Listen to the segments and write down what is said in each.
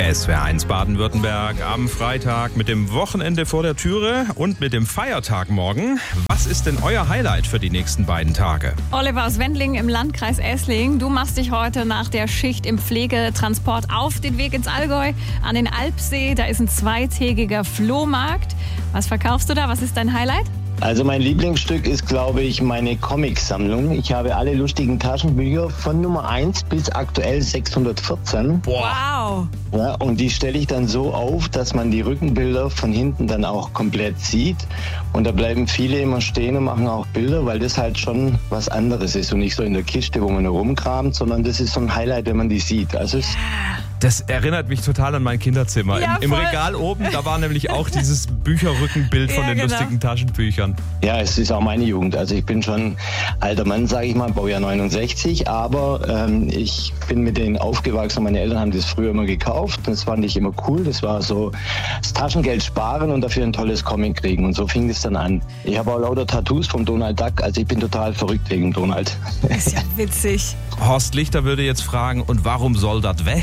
SWR1 Baden-Württemberg am Freitag mit dem Wochenende vor der Türe und mit dem Feiertag morgen. Was ist denn euer Highlight für die nächsten beiden Tage? Oliver aus Wendling im Landkreis Esslingen. Du machst dich heute nach der Schicht im Pflegetransport auf den Weg ins Allgäu an den Alpsee. Da ist ein zweitägiger Flohmarkt. Was verkaufst du da? Was ist dein Highlight? Also mein Lieblingsstück ist, glaube ich, meine Comicsammlung. Ich habe alle lustigen Taschenbücher von Nummer 1 bis aktuell 614. Wow! Ja, und die stelle ich dann so auf, dass man die Rückenbilder von hinten dann auch komplett sieht. Und da bleiben viele immer stehen und machen auch Bilder, weil das halt schon was anderes ist und nicht so in der Kiste, wo man rumkramt, sondern das ist so ein Highlight, wenn man die sieht. Also Das erinnert mich total an mein Kinderzimmer. Ja, Im voll. Regal oben, da war nämlich auch dieses Bücherrückenbild von Ja, den genau. lustigen Taschenbüchern. ja, es ist auch meine Jugend. Also ich bin schon alter Mann, sage ich mal, Baujahr 69, aber ich bin mit denen aufgewachsen. Meine Eltern haben das früher immer gekauft. Das fand ich immer cool. Das war so das Taschengeld sparen und dafür ein tolles Comic kriegen. Und so fing das dann an. Ich habe auch lauter Tattoos vom Donald Duck. Also ich bin total verrückt wegen Donald. Ist ja witzig. Horst Lichter würde jetzt fragen, und warum soll das weg?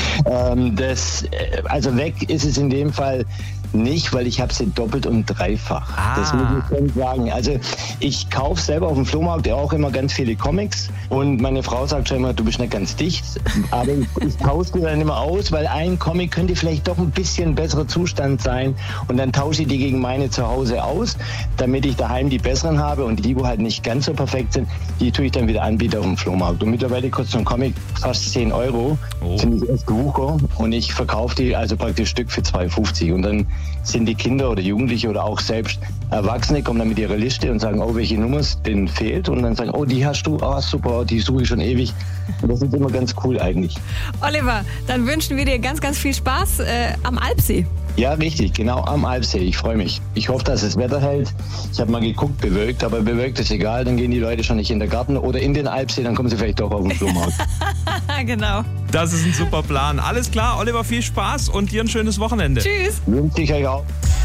Also weg ist es in dem Fall nicht, weil ich habe sie doppelt und dreifach. Das muss ich schon sagen. Also ich kaufe selber auf dem Flohmarkt ja auch immer ganz viele Comics und meine Frau sagt schon immer, du bist nicht ganz dicht. Aber ich tausche die dann immer aus, weil ein Comic könnte vielleicht doch ein bisschen besserer Zustand sein und dann tausche ich die gegen meine zu Hause aus, damit ich daheim die besseren habe und die, wo halt nicht ganz so perfekt sind, die tue ich dann wieder anbieten auf dem Flohmarkt. Und mittlerweile kostet so ein Comic fast 10 €. Sind die erst Wucher und ich verkaufe die also praktisch Stück für 2,50 und dann sind die Kinder oder Jugendliche oder auch selbst Erwachsene, kommen dann mit ihrer Liste und sagen, oh, welche Nummer denen fehlt und dann sagen, oh, die hast du, ah, super, die suche ich schon ewig. Und das ist immer ganz cool eigentlich. Oliver, dann wünschen wir dir ganz, ganz viel Spaß am Alpsee. Ja, richtig, genau am Alpsee. Ich freue mich. Ich hoffe, dass das Wetter hält. Ich habe mal geguckt, bewölkt, aber bewölkt ist egal, dann gehen die Leute schon nicht in den Garten oder in den Alpsee, dann kommen sie vielleicht doch auf den Flohmarkt. Genau. Das ist ein super Plan. Alles klar, Oliver, viel Spaß und dir ein schönes Wochenende. Tschüss. Wünsche ich euch auch.